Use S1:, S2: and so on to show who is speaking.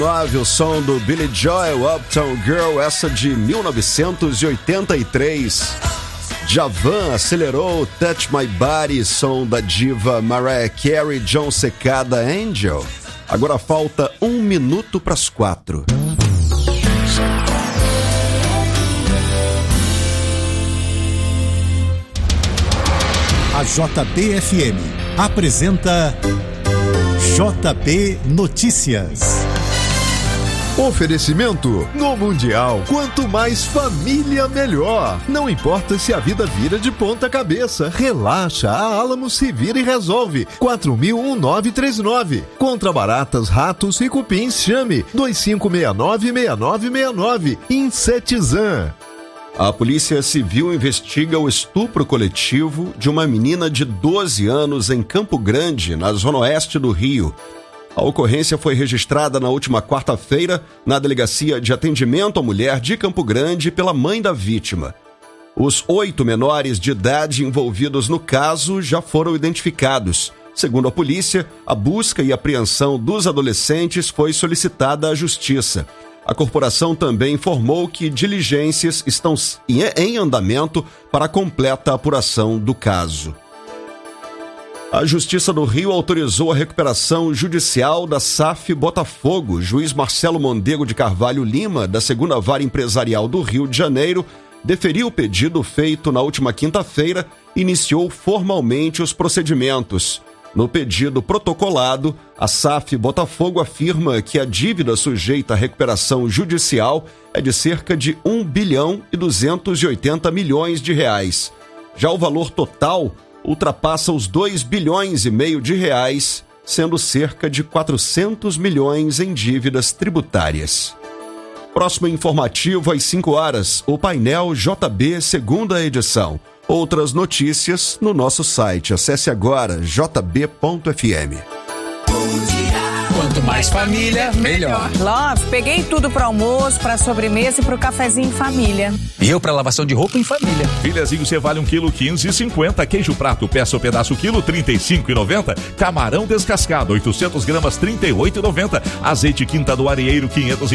S1: O som do Billy Joel, Uptown Girl, essa de 1983. Djavan acelerou Touch My Body, som da diva Mariah Carey, John Secada, Angel. Agora falta 1 minuto para as 4.
S2: A JBFM apresenta JB Notícias.
S3: Oferecimento: no Mundial, quanto mais família, melhor. Não importa se a vida vira de ponta cabeça, relaxa, a Alamos se vira e resolve. 4000-1939. Contra baratas, ratos e cupins, chame 2569-6969. Insetizan.
S1: A Polícia Civil investiga o estupro coletivo de uma menina de 12 anos em Campo Grande, na zona oeste do Rio. A ocorrência foi registrada na última quarta-feira na Delegacia de Atendimento à Mulher de Campo Grande pela mãe da vítima. Os 8 menores de idade envolvidos no caso já foram identificados. Segundo a polícia, a busca e apreensão dos adolescentes foi solicitada à Justiça. A corporação também informou que diligências estão em andamento para a completa apuração do caso. A Justiça do Rio autorizou a recuperação judicial da SAF Botafogo. Juiz Marcelo Mondego de Carvalho Lima, da 2ª Vara Empresarial do Rio de Janeiro, deferiu o pedido feito na última quinta-feira e iniciou formalmente os procedimentos. No pedido protocolado, a SAF Botafogo afirma que a dívida sujeita à recuperação judicial é de cerca de 1 bilhão e 280 milhões de reais. Já o valor total ultrapassa os 2 bilhões e meio de reais, sendo cerca de 400 milhões em dívidas tributárias. Próximo informativo às 5 horas, o painel JB, segunda edição. Outras notícias no nosso site. Acesse agora jb.fm.
S4: Quanto mais família, melhor.
S5: Love, peguei tudo para almoço, para sobremesa e para o cafezinho em família.
S4: E eu para lavação de roupa em família.
S6: Filhazinho Cevale 1 kg 15,50. Queijo prato peça ou pedaço quilo 35,90. Camarão descascado 800 gramas 38,90. Azeite Quinta do Arieiro 500